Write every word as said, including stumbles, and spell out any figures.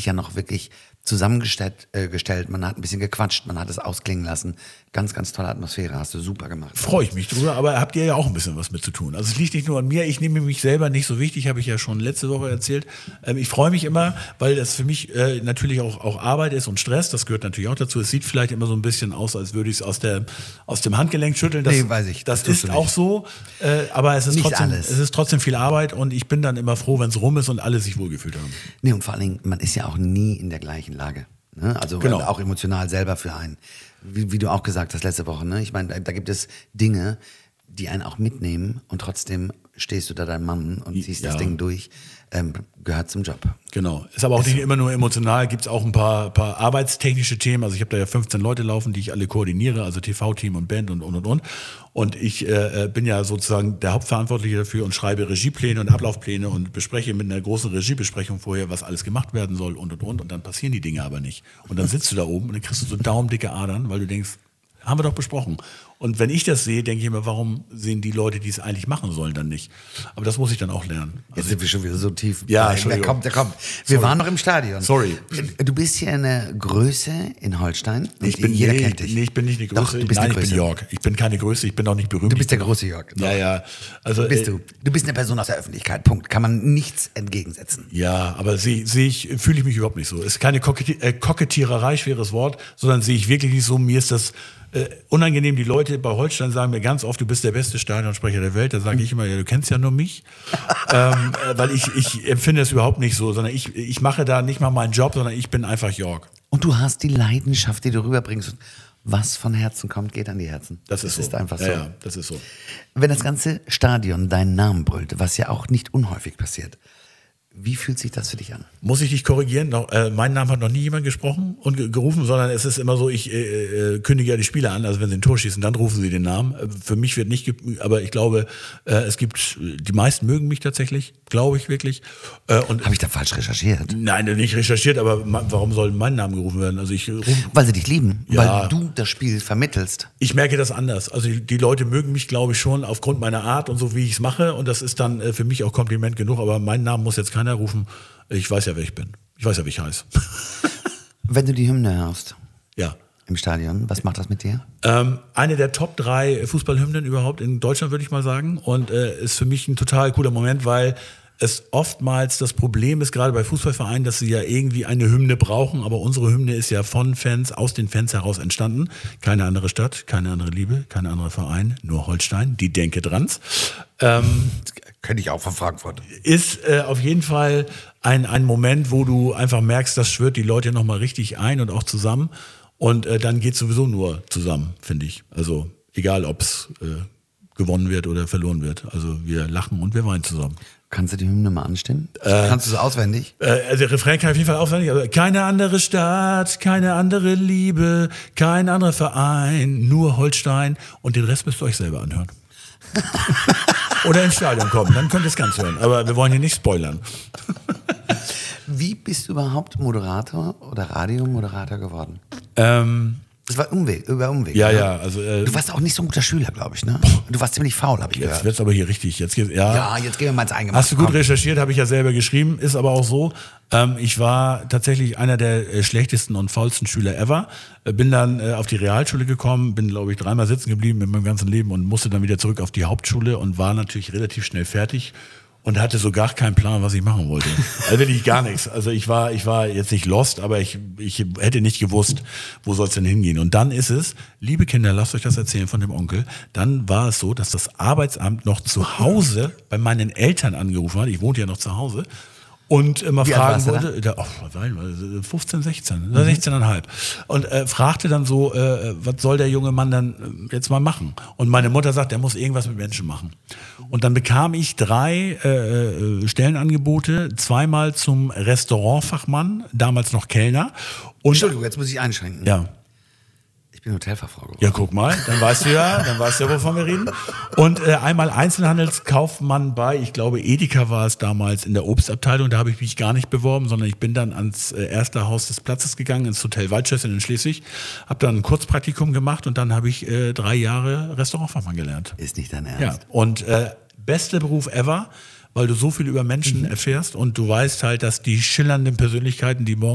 sich ja noch wirklich zusammengestellt, äh, gestellt. Man hat ein bisschen gequatscht, man hat es ausklingen lassen. Ganz, ganz tolle Atmosphäre, hast du super gemacht. Freue ich mich drüber, aber habt ihr ja auch ein bisschen was mit zu tun. Also es liegt nicht nur an mir, ich nehme mich selber nicht so wichtig, habe ich ja schon letzte Woche erzählt. Ähm, ich freue mich immer, weil das für mich äh, natürlich auch, auch Arbeit ist und Stress, das gehört natürlich auch dazu. Es sieht vielleicht immer so ein bisschen aus, als würde ich es aus, der, aus dem Handgelenk schütteln. Das, nee, weiß ich. Das, das ist auch so, äh, aber es ist, nicht trotzdem, alles. es ist trotzdem viel Arbeit und ich bin dann immer froh, wenn es rum ist und alle sich wohlgefühlt haben. Nee, und vor allen Dingen, man ist ja auch nie in der gleichen Lage. Ne? Also Genau. auch emotional selber für einen. Wie, wie du auch gesagt hast letzte Woche. Ne? Ich meine, da, da gibt es Dinge, die einen auch mitnehmen und trotzdem stehst du da dein Mann und ziehst Ja. das Ding durch. Ähm, gehört zum Job. Genau. Ist aber auch nicht immer nur emotional, gibt es auch ein paar, paar arbeitstechnische Themen. Also ich habe da ja fünfzehn Leute laufen, die ich alle koordiniere, also T V-Team und Band und und und und. Und ich äh, bin ja sozusagen der Hauptverantwortliche dafür und schreibe Regiepläne und Ablaufpläne und bespreche mit einer großen Regiebesprechung vorher, was alles gemacht werden soll und und und. Und dann passieren die Dinge aber nicht. Und dann sitzt du da oben und dann kriegst du so daumendicke Adern, weil du denkst, haben wir doch besprochen. Und wenn ich das sehe, denke ich immer, warum sehen die Leute, die es eigentlich machen sollen, dann nicht? Aber das muss ich dann auch lernen. Jetzt Also, sind wir schon wieder so tief. Ja, Nein, der Entschuldigung. kommt, der kommt. Wir Sorry. waren noch im Stadion. Sorry. Du bist hier eine Größe in Holstein. Und ich bin, jeder nee, kennt dich. Nee, ich bin nicht eine Größe. Doch, du bist Nein, eine ich bin Größe. Jörg. Ich bin keine Größe, ich bin auch nicht berühmt. Du bist der große Jörg. Ja, ja. Also, Bist äh, du. Du bist eine Person aus der Öffentlichkeit. Punkt. Kann man nichts entgegensetzen. Ja, aber sehe seh ich, fühle ich mich überhaupt nicht so. Es ist keine Kokett äh, Kokettiererei, schweres Wort, sondern sehe ich wirklich nicht so. Mir ist das äh, unangenehm. Die Leute bei Holstein sagen mir ganz oft, du bist der beste Stadionsprecher der Welt. Da sage ich immer, ja, du kennst ja nur mich. ähm, äh, weil ich, ich empfinde es überhaupt nicht so, sondern ich, ich mache da nicht mal meinen Job, sondern ich bin einfach Jörg. Und du hast die Leidenschaft, die du rüberbringst. Was von Herzen kommt, geht an die Herzen. Das ist, ist so. einfach so. Ja, ja, das ist so. Wenn das ganze Stadion deinen Namen brüllt, was ja auch nicht unhäufig passiert, wie fühlt sich das für dich an? Muss ich dich korrigieren? Noch, äh, meinen Namen hat noch nie jemand gesprochen und ge gerufen, sondern es ist immer so, ich äh, äh, kündige ja die Spieler an, also wenn sie ein Tor schießen, dann rufen sie den Namen. Äh, für mich wird nicht, aber ich glaube, äh, es gibt, die meisten mögen mich tatsächlich, glaube ich wirklich. Äh, und Habe ich da falsch recherchiert? Nein, nicht recherchiert, aber ma warum soll mein Name gerufen werden? Also ich ruf, Weil sie dich lieben, Ja. weil du das Spiel vermittelst. Ich merke das anders. Also die, die Leute mögen mich, glaube ich, schon aufgrund meiner Art und so, wie ich es mache. Und das ist dann äh, für mich auch Kompliment genug. Aber meinen Namen muss jetzt keiner rufen. Ich weiß ja, wer ich bin. Ich weiß ja, wie ich heiße. Wenn du die Hymne hörst Ja. im Stadion, was macht das mit dir? Ähm, eine der Top drei Fußballhymnen überhaupt in Deutschland, würde ich mal sagen. Und äh, ist für mich ein total cooler Moment, weil es oftmals das Problem ist, gerade bei Fußballvereinen, dass sie ja irgendwie eine Hymne brauchen, aber unsere Hymne ist ja von Fans, aus den Fans heraus entstanden. Keine andere Stadt, keine andere Liebe, kein anderer Verein, nur Holstein, die Denke drans. Ähm, Könnte ich auch von Frankfurt. ist äh, auf jeden Fall ein, ein Moment, wo du einfach merkst, das schwört die Leute nochmal richtig ein und auch zusammen. Und äh, dann geht sowieso nur zusammen, finde ich. Also egal, ob es äh, gewonnen wird oder verloren wird. Also wir lachen und wir weinen zusammen. Kannst du die Hymne mal anstimmen? Kannst du es auswendig? Äh, also der Refrain kann ich auf jeden Fall auswendig. Also, keine andere Stadt, keine andere Liebe, kein anderer Verein, nur Holstein. Und den Rest müsst ihr euch selber anhören. Oder ins Stadion kommen, dann könnt ihr es ganz hören. Aber wir wollen hier nicht spoilern. Wie bist du überhaupt Moderator oder Radiomoderator geworden? Ähm, Das war Umweg, über Umweg. ja, ne? ja. Also, äh, Du warst auch nicht so ein guter Schüler, glaube ich, ne? Du warst ziemlich faul, habe ich jetzt gehört. wird's aber hier richtig. Jetzt geht's, ja. Ja, jetzt gehen wir mal ins Eingemachte. Hast du gut Komm. recherchiert, habe ich ja selber geschrieben. Ist aber auch so, ähm, ich war tatsächlich einer der äh, schlechtesten und faulsten Schüler ever. Äh, bin dann äh, auf die Realschule gekommen, bin, glaube ich, dreimal sitzen geblieben in meinem ganzen Leben und musste dann wieder zurück auf die Hauptschule und war natürlich relativ schnell fertig. Und hatte so gar keinen Plan, was ich machen wollte. Also wirklich gar nichts. Also ich war, ich war jetzt nicht lost, aber ich, ich hätte nicht gewusst, wo soll es denn hingehen. Und dann ist es, liebe Kinder, lasst euch das erzählen von dem Onkel, dann war es so, dass das Arbeitsamt noch zu Hause bei meinen Eltern angerufen hat. Ich wohnte ja noch zu Hause. Und äh, mal Wie alt fragen warst du wollte, der, oh, nein, fünfzehn, sechzehn, mhm. sechzehn Komma fünf. Und äh, fragte dann so, äh, was soll der junge Mann dann äh, jetzt mal machen? Und meine Mutter sagt, der muss irgendwas mit Menschen machen. Und dann bekam ich drei äh, Stellenangebote, zweimal zum Restaurantfachmann, damals noch Kellner. Und, Entschuldigung, jetzt muss ich einschränken. ja. Ich bin Hotelfachfrau geworden. Ja, guck mal, dann weißt du ja, dann weißt du ja, wovon wir reden. Und äh, einmal Einzelhandelskaufmann bei, ich glaube, Edeka war es damals in der Obstabteilung, da habe ich mich gar nicht beworben, sondern ich bin dann ans äh, erste Haus des Platzes gegangen, ins Hotel Waldschösschen in Schleswig, habe dann ein Kurzpraktikum gemacht und dann habe ich äh, drei Jahre Restaurantfachmann gelernt. Ist nicht dein Ernst. Ja, und äh, bester Beruf ever, weil du so viel über Menschen mhm. erfährst und du weißt halt, dass die schillernden Persönlichkeiten, die morgen